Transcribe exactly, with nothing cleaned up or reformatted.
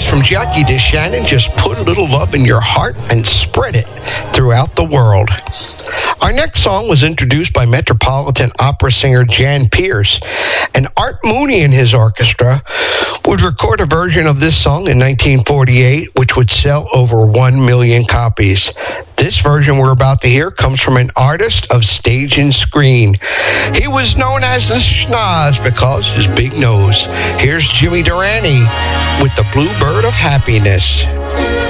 advice from Jackie DeShannon: just put a little love in your heart and spread it throughout the world. Our next song was introduced by Metropolitan Opera singer Jan Peerce, and Art Mooney and his orchestra would record a version of this song in nineteen forty-eight, which would sell over one million copies. This version we're about to hear comes from an artist of stage and screen. He was known as the Schnoz because his big nose. Here's Jimmy Durante with the Bluebird of Happiness.